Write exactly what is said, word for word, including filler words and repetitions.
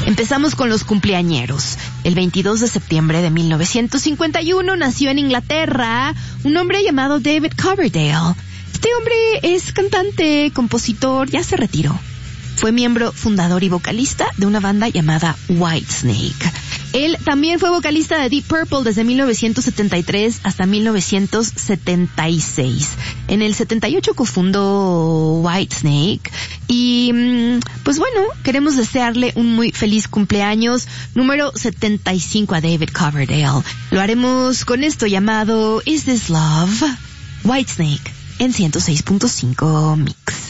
Empezamos con los cumpleañeros. El veintidós de septiembre de mil novecientos cincuenta y uno nació en Inglaterra un hombre llamado David Coverdale. Este hombre es cantante, compositor, ya se retiró. Fue miembro fundador y vocalista de una banda llamada Whitesnake. Él también fue vocalista de Deep Purple desde mil novecientos setenta y tres hasta mil novecientos setenta y seis. En el setenta y ocho cofundó Whitesnake y pues bueno, queremos desearle un muy feliz cumpleaños número setenta y cinco a David Coverdale. Lo haremos con esto llamado Is This Love? Whitesnake en ciento seis punto cinco Mix.